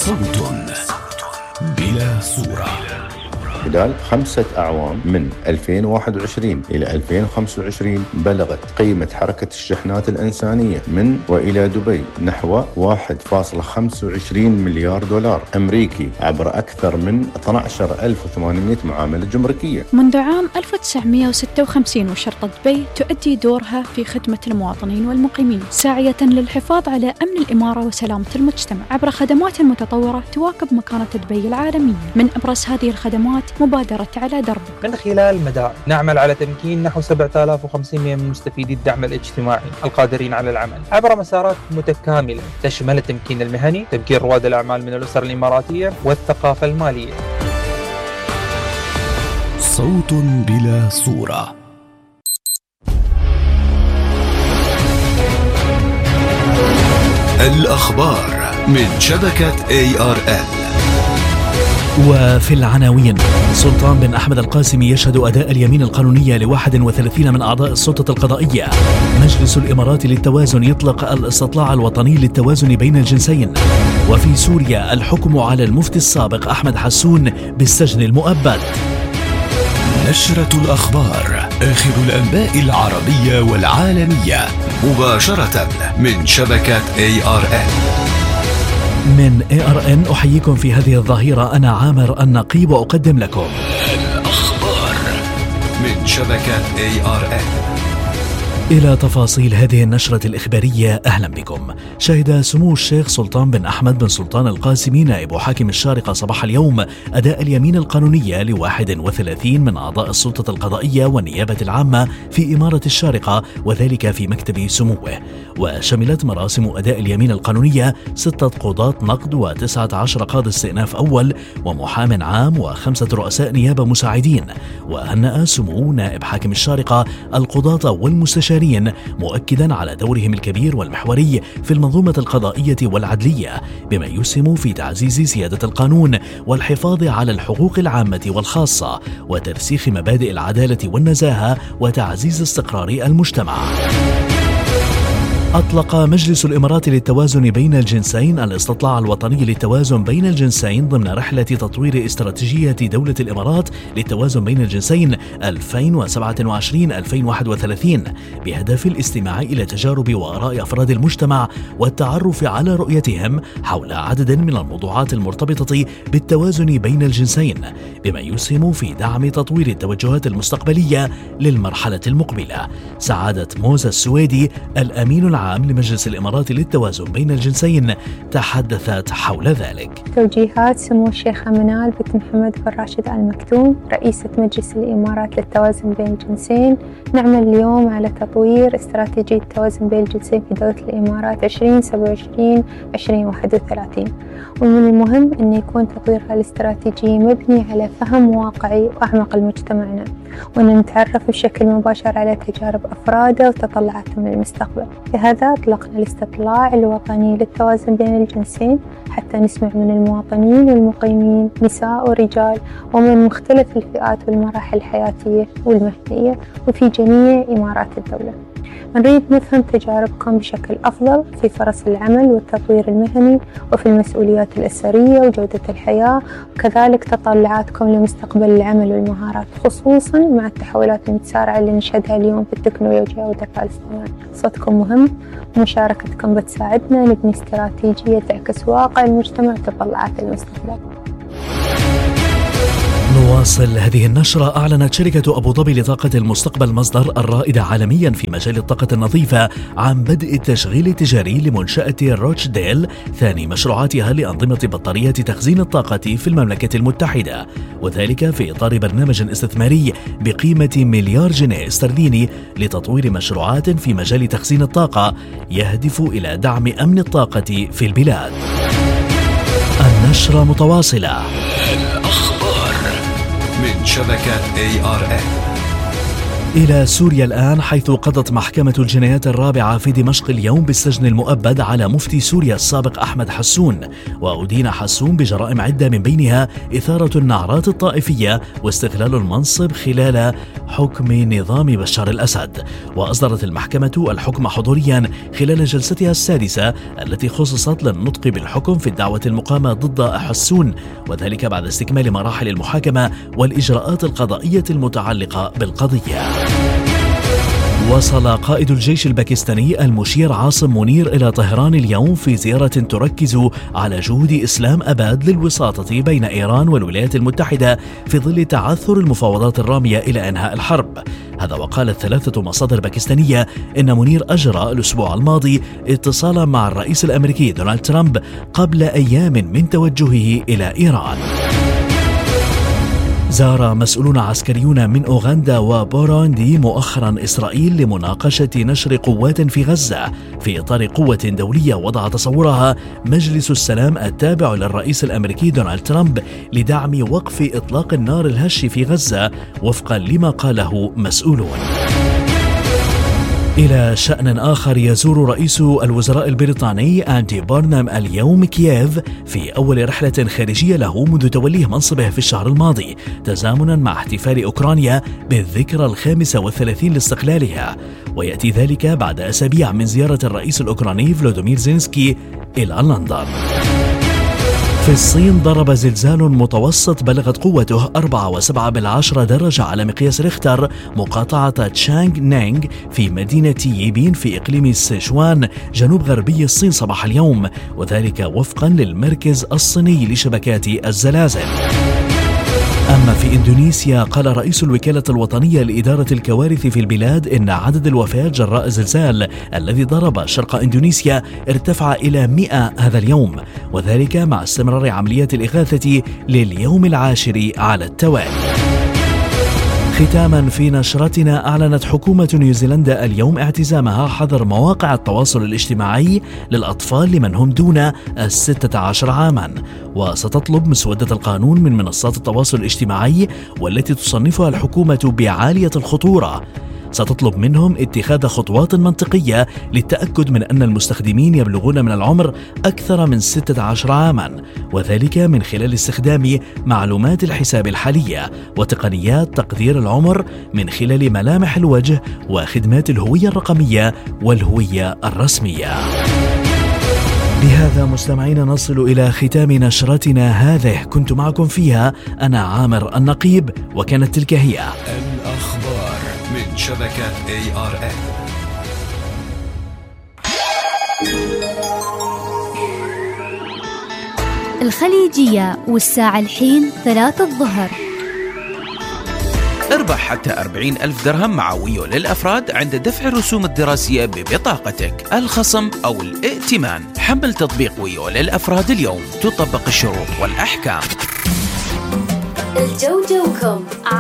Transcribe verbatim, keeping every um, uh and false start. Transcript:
صوت بلا صورة. خلال خمسة أعوام من ألفين وواحد وعشرين إلى ألفين وخمسة وعشرين بلغت قيمة حركة الشحنات الإنسانية من وإلى دبي نحو واحد فاصلة خمسة وعشرين مليار دولار أمريكي عبر أكثر من اثني عشر ألف وثمانمائة معاملة جمركية. منذ عام ألف وتسعمائة وستة وخمسين وشرطة دبي تؤدي دورها في خدمة المواطنين والمقيمين، ساعية للحفاظ على أمن الإمارة وسلامة المجتمع عبر خدمات متطورة تواكب مكانة دبي العالمية. من أبرز هذه الخدمات مبادرة على درب. من خلال مدار نعمل على تمكين نحو سبعة آلاف وخمسمائة من مستفيدي الدعم الاجتماعي القادرين على العمل عبر مسارات متكاملة تشمل التمكين المهني، تمكين رواد الأعمال من الأسر الإماراتية، والثقافة المالية. صوت بلا صورة. الأخبار من شبكة إيه آر إل. وفي العناوين: سلطان بن أحمد القاسمي يشهد أداء اليمين القانونية لواحد وثلاثين من أعضاء السلطة القضائية. مجلس الإمارات للتوازن يطلق الاستطلاع الوطني للتوازن بين الجنسين. وفي سوريا الحكم على المفتي السابق أحمد حسون بالسجن المؤبد. نشرة الأخبار، آخر الأنباء العربية والعالمية مباشرة من شبكة إيه آر إل. من إيه آر إن أحييكم في هذه الظهيرة، أنا عامر النقيب، وأقدم لكم الأخبار من شبكة إيه آر إل. إلى تفاصيل هذه النشرة الإخبارية، أهلا بكم. شهد سمو الشيخ سلطان بن أحمد بن سلطان القاسمي نائب حاكم الشارقة صباح اليوم أداء اليمين القانونية لواحد وثلاثين من أعضاء السلطة القضائية والنيابة العامة في إمارة الشارقة، وذلك في مكتب سموه. وشملت مراسم أداء اليمين القانونية ستة قضاة نقد وتسعة عشر قاضي استئناف أول ومحام عام وخمسة رؤساء نيابة مساعدين. وهنأ سمو نائب حاكم الشارقة القضاة والمستشارين مؤكدا على دورهم الكبير والمحوري في المنظومة القضائية والعدلية، بما يسهم في تعزيز سيادة القانون والحفاظ على الحقوق العامة والخاصة وترسيخ مبادئ العدالة والنزاهة وتعزيز استقرار المجتمع. أطلق مجلس الإمارات للتوازن بين الجنسين الاستطلاع الوطني للتوازن بين الجنسين ضمن رحلة تطوير استراتيجية دولة الإمارات للتوازن بين الجنسين ألفين وسبعة وعشرين ألفين وواحد وثلاثين، بهدف الاستماع إلى تجارب وآراء أفراد المجتمع والتعرف على رؤيتهم حول عدد من الموضوعات المرتبطة بالتوازن بين الجنسين، بما يسهم في دعم تطوير التوجهات المستقبلية للمرحلة المقبلة. سعادة موزة السويدي الأمين العام لمجلس الإمارات للتوازن بين الجنسين تحدثت حول ذلك. توجيهات سمو الشيخة منال بنت محمد بن راشد آل مكتوم رئيسة مجلس الإمارات للتوازن بين الجنسين، نعمل اليوم على تطوير استراتيجية التوازن بين الجنسين في دولة الإمارات عشرين سبعة وعشرين عشرين واحد وثلاثين، ومن المهم أن يكون تطوير هالاستراتيجية مبني على فهم واقعي وأعمق لمجتمعنا، وأن نتعرف بشكل مباشر على تجارب أفراده وتطلعاتهم للمستقبل. لهذا أطلقنا الاستطلاع الوطني للتوازن بين الجنسين حتى نسمع من المواطنين والمقيمين نساء ورجال ومن مختلف الفئات والمراحل الحياتية والمهنية وفي جميع إمارات الدولة. نريد نفهم تجاربكم بشكل أفضل في فرص العمل والتطوير المهني وفي المسؤوليات الأسرية وجودة الحياة، وكذلك تطلعاتكم لمستقبل العمل والمهارات، خصوصا مع التحولات المتسارعة اللي نشهدها اليوم في التكنولوجيا والذكاء الاصطناعي. صوتكم مهم ومشاركتكم بتساعدنا نبني استراتيجية تعكس واقع المجتمع وتطلعات المستقبل. نواصل هذه النشرة. أعلنت شركة أبو ظبي لطاقة المستقبل مصدر الرائدة عالميا في مجال الطاقة النظيفة عن بدء التشغيل التجاري لمنشأة روتشديل ثاني مشروعاتها لأنظمة بطارية تخزين الطاقة في المملكة المتحدة، وذلك في إطار برنامج استثماري بقيمة مليار جنيه استرليني لتطوير مشروعات في مجال تخزين الطاقة يهدف إلى دعم أمن الطاقة في البلاد. النشرة متواصلة. الأخبار من شبكة إيه آر إل. إلى سوريا الآن، حيث قضت محكمة الجنايات الرابعة في دمشق اليوم بالسجن المؤبد على مفتي سوريا السابق أحمد حسون، وأدين حسون بجرائم عدة من بينها إثارة النعرات الطائفية واستغلال المنصب خلال حكم نظام بشار الأسد. وأصدرت المحكمة الحكم حضوريا خلال جلستها السادسة التي خصصت للنطق بالحكم في الدعوة المقامة ضد حسون، وذلك بعد استكمال مراحل المحاكمة والإجراءات القضائية المتعلقة بالقضية. وصل قائد الجيش الباكستاني المشير عاصم منير إلى طهران اليوم في زيارة تركز على جهود إسلام أباد للوساطة بين إيران والولايات المتحدة في ظل تعثر المفاوضات الرامية إلى إنهاء الحرب. هذا وقالت ثلاثة مصادر باكستانية إن منير أجرى الأسبوع الماضي اتصالا مع الرئيس الأمريكي دونالد ترامب قبل أيام من توجهه إلى إيران. زار مسؤولون عسكريون من أوغندا وبوروندي مؤخرا إسرائيل لمناقشة نشر قوات في غزة في إطار قوة دولية وضع تصورها مجلس السلام التابع للرئيس الأمريكي دونالد ترامب لدعم وقف إطلاق النار الهش في غزة وفقا لما قاله مسؤولون. إلى شأن آخر، يزور رئيس الوزراء البريطاني أندي بورنهام اليوم كييف في أول رحلة خارجية له منذ توليه منصبه في الشهر الماضي، تزامنا مع احتفال أوكرانيا بالذكرى الخامسة والثلاثين لاستقلالها، ويأتي ذلك بعد أسابيع من زيارة الرئيس الأوكراني فلوديمير زيلينسكي إلى لندن. في الصين، ضرب زلزال متوسط بلغت قوته أربعة وسبعة بالعشرة درجة على مقياس ريختر مقاطعة تشانغ نانغ في مدينة ييبين في إقليم سيشوان جنوب غربي الصين صباح اليوم، وذلك وفقا للمركز الصيني لشبكات الزلازل. أما في إندونيسيا، قال رئيس الوكالة الوطنية لإدارة الكوارث في البلاد إن عدد الوفيات جراء الزلزال الذي ضرب شرق إندونيسيا ارتفع إلى مئة هذا اليوم، وذلك مع استمرار عمليات الإغاثة لليوم العاشر على التوالي. ختاما في نشرتنا، أعلنت حكومة نيوزيلندا اليوم اعتزامها حظر مواقع التواصل الاجتماعي للأطفال لمن هم دون الستة عشر عاما، وستطلب مسودة القانون من منصات التواصل الاجتماعي والتي تصنفها الحكومة بعالية الخطورة. ستطلب منهم اتخاذ خطوات منطقية للتأكد من أن المستخدمين يبلغون من العمر أكثر من ستة عشر عاما، وذلك من خلال استخدام معلومات الحساب الحالية وتقنيات تقدير العمر من خلال ملامح الوجه وخدمات الهوية الرقمية والهوية الرسمية. بهذا مستمعين نصل إلى ختام نشرتنا هذه، كنت معكم فيها أنا عامر النقيب، وكانت تلك هي الأخبار من شبكة إيه آر إل. الخليجية والساعة الحين ثلاثة الظهر. اربح حتى أربعين ألف درهم مع ويو للأفراد عند دفع الرسوم الدراسية ببطاقتك، الخصم أو الائتمان. حمل تطبيق ويو للأفراد اليوم، تطبق الشروط والأحكام. الجو جوكم.